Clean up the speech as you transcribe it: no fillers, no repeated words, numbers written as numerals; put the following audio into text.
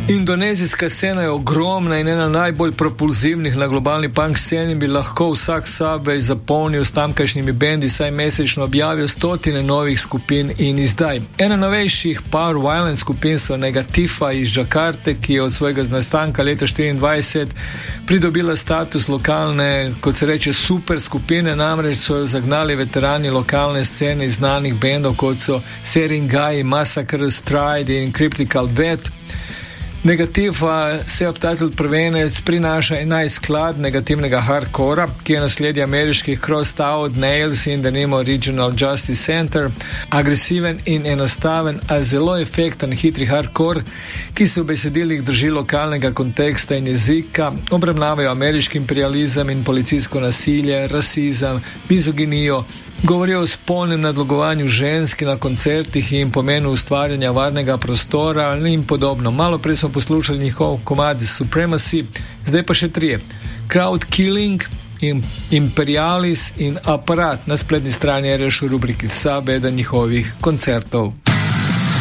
Indonezijska scena je ogromna in ena najbolj propulzivnih na globalni punk sceni, bi lahko vsak Subway zapolnil s tamkajšnjimi bendi, saj mesečno objavijo stotine novih skupin in izdaj. Ena novejših Power Violence skupin so Negatifa iz Džakarte, ki je od svojega nastanka leta 24 pridobila status lokalne, kot se reče, super skupine, namreč so jo zagnali veterani lokalne scene iz znanih bendov, kot so Seringai, Massacre, Stride in Cryptical Death. Negativa, self-titled prvenec, prinaša 11 skladb negativnega hardcora, ki je nasledje ameriških Crossed Out, Nails in denimo Regional Justice Center. Agresiven in enostaven, a zelo efekten hitri hardcore, ki se v besedilih drži lokalnega konteksta in jezika, obravnavajo ameriški imperializem in policijsko nasilje, rasizem, mizoginijo, govorijo o spolnem nadlegovanju žensk na koncertih in pomenu ustvarjanja varnega prostora in podobno. Malo prej smo poslušali njihov komad Supremacy, zdaj pa še 3. Crowd Killing, Imperialis in Aparat. Na spletni strani je reš v rubriki Subway njihovih koncertov.